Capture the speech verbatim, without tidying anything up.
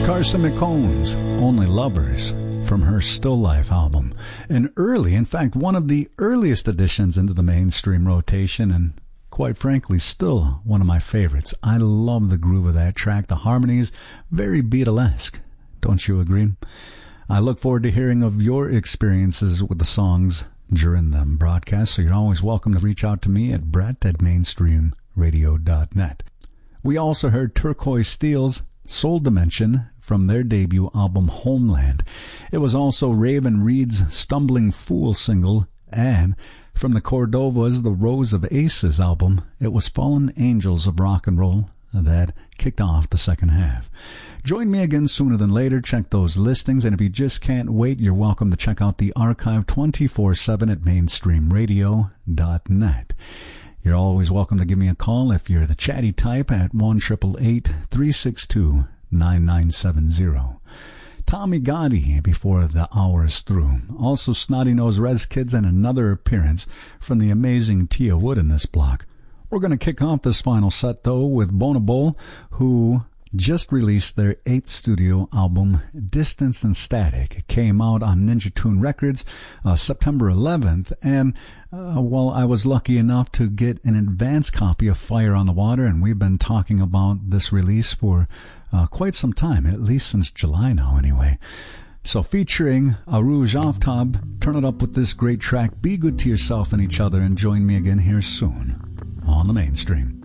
Carson McCombs, Only Lovers, from her Still Life album. An early, in fact, one of the earliest additions into the mainstream rotation, and quite frankly, still one of my favorites. I love the groove of that track, the harmonies, very Beatlesque. Don't you agree? I look forward to hearing of your experiences with the songs during the broadcast, so you're always welcome to reach out to me at brett at mainstream radio dot net. We also heard Turquoise Steel's Soul Dimension from their debut album Homeland. It was also Raven Reed's Stumbling Fool single, and from the Cordovas' The Rose of Aces album, it was Fallen Angels of Rock and Roll that kicked off the second half. Join me again sooner than later. Check those listings, and if you just can't wait, you're welcome to check out the archive twenty-four seven at mainstream radio dot net. You're always welcome to give me a call if you're the chatty type at one eight eight eight, three six two, nine nine seven zero. Tommy Gotti before the hour is through. Also Snotty Nose Rez Kids, and another appearance from the amazing Tia Wood in this block. We're going to kick off this final set, though, with Bonobol, who just released their eighth studio album, Distance and Static. It came out on Ninja Tune Records uh, September eleventh, and uh, well, I was lucky enough to get an advance copy of Fire on the Water, and we've been talking about this release for uh, quite some time, at least since July now anyway. So featuring Arouge Aftab, turn it up with this great track. Be good to yourself and each other, and join me again here soon on the Mainstream.